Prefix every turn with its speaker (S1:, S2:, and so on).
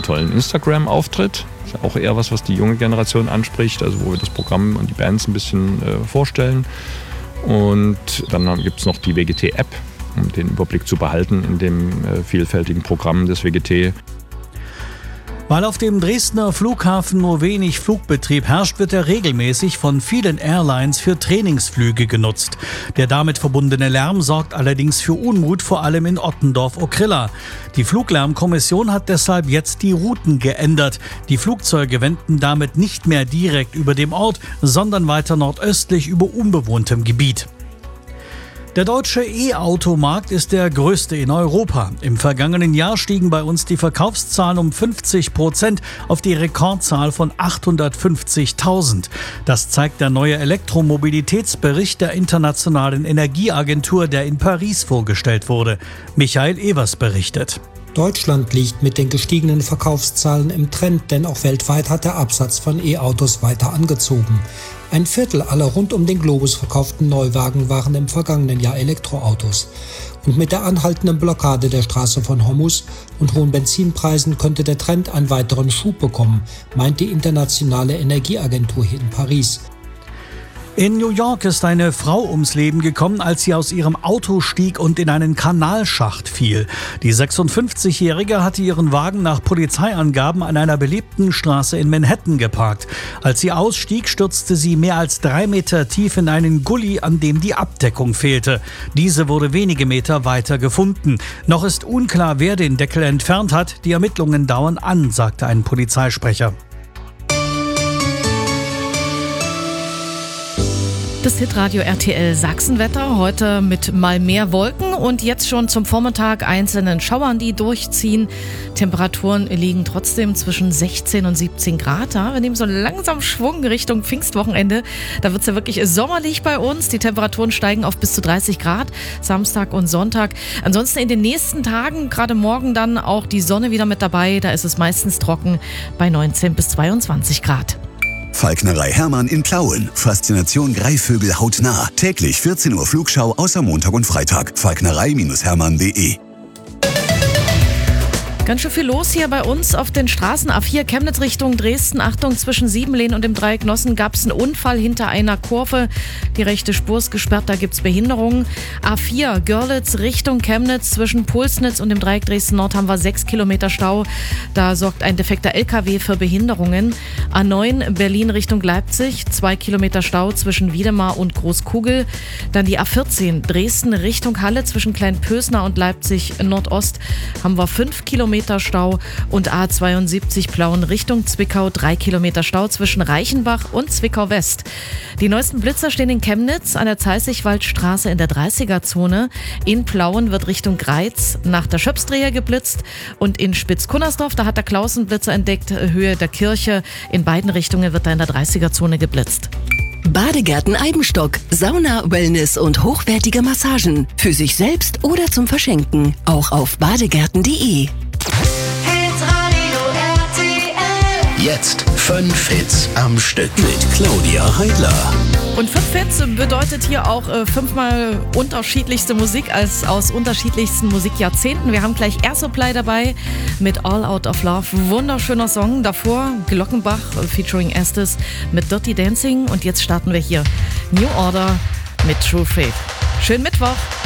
S1: tollen Instagram-Auftritt. Ist ja auch eher was die junge Generation anspricht, also wo wir das Programm und die Bands ein bisschen vorstellen. Und dann gibt es noch die WGT-App, um den Überblick zu behalten in dem vielfältigen Programm des WGT.
S2: Weil auf dem Dresdner Flughafen nur wenig Flugbetrieb herrscht, wird er regelmäßig von vielen Airlines für Trainingsflüge genutzt. Der damit verbundene Lärm sorgt allerdings für Unmut, vor allem in Ottendorf-Okrilla. Die Fluglärmkommission hat deshalb jetzt die Routen geändert. Die Flugzeuge wenden damit nicht mehr direkt über dem Ort, sondern weiter nordöstlich über unbewohntem Gebiet. Der deutsche E-Automarkt ist der größte in Europa. Im vergangenen Jahr stiegen bei uns die Verkaufszahlen um 50% auf die Rekordzahl von 850.000. Das zeigt der neue Elektromobilitätsbericht der Internationalen Energieagentur, der in Paris vorgestellt wurde. Michael Evers berichtet.
S3: Deutschland liegt mit den gestiegenen Verkaufszahlen im Trend, denn auch weltweit hat der Absatz von E-Autos weiter angezogen. 1/4 aller rund um den Globus verkauften Neuwagen waren im vergangenen Jahr Elektroautos. Und mit der anhaltenden Blockade der Straße von Hormuz und hohen Benzinpreisen könnte der Trend einen weiteren Schub bekommen, meint die Internationale Energieagentur hier in Paris.
S2: In New York ist eine Frau ums Leben gekommen, als sie aus ihrem Auto stieg und in einen Kanalschacht fiel. Die 56-Jährige hatte ihren Wagen nach Polizeiangaben an einer belebten Straße in Manhattan geparkt. Als sie ausstieg, stürzte sie mehr als 3 Meter tief in einen Gully, an dem die Abdeckung fehlte. Diese wurde wenige Meter weiter gefunden. Noch ist unklar, wer den Deckel entfernt hat. Die Ermittlungen dauern an, sagte ein Polizeisprecher.
S4: Das Hitradio RTL Sachsenwetter, heute mit mal mehr Wolken und jetzt schon zum Vormittag einzelnen Schauern, die durchziehen. Temperaturen liegen trotzdem zwischen 16 und 17 Grad. Ja, wir nehmen so langsam Schwung Richtung Pfingstwochenende. Da wird es ja wirklich sommerlich bei uns. Die Temperaturen steigen auf bis zu 30 Grad, Samstag und Sonntag. Ansonsten in den nächsten Tagen, gerade morgen dann auch die Sonne wieder mit dabei. Da ist es meistens trocken bei 19 bis 22 Grad.
S5: Falknerei Hermann in Plauen. Faszination Greifvögel hautnah. Täglich 14 Uhr Flugschau außer Montag und Freitag. Falknerei-hermann.de.
S4: Ganz schön viel los hier bei uns auf den Straßen. A4 Chemnitz Richtung Dresden. Achtung, zwischen Siebenlehn und dem Dreieck Nossen gab es einen Unfall hinter einer Kurve. Die rechte Spur ist gesperrt, da gibt es Behinderungen. A4 Görlitz Richtung Chemnitz. Zwischen Pulsnitz und dem Dreieck Dresden Nord haben wir 6 Kilometer Stau. Da sorgt ein defekter LKW für Behinderungen. A9 Berlin Richtung Leipzig. 2 Kilometer Stau zwischen Wiedemar und Großkugel. Dann die A14 Dresden Richtung Halle. Zwischen Kleinpösner und Leipzig Nordost haben wir 5 Kilometer Stau und A72 Plauen Richtung Zwickau 3 Kilometer Stau zwischen Reichenbach und Zwickau West. Die neuesten Blitzer stehen in Chemnitz an der Zeißigwaldstraße in der 30er-Zone. In Plauen wird Richtung Greiz nach der Schöpsdreher geblitzt und in Spitzkunnersdorf, da hat der Klausen Blitzer entdeckt, Höhe der Kirche. In beiden Richtungen wird da in der 30er-Zone geblitzt.
S6: Badegärten Eibenstock, Sauna, Wellness und hochwertige Massagen. Für sich selbst oder zum Verschenken. Auch auf badegärten.de.
S5: Jetzt 5 Hits am Stück mit Claudia Heidler.
S4: Und 5 Hits bedeutet hier auch 5-mal unterschiedlichste Musik als aus unterschiedlichsten Musikjahrzehnten. Wir haben gleich Air Supply dabei mit All Out of Love. Wunderschöner Song. Davor Glockenbach featuring Estes mit Dirty Dancing. Und jetzt starten wir hier New Order mit True Faith. Schönen Mittwoch.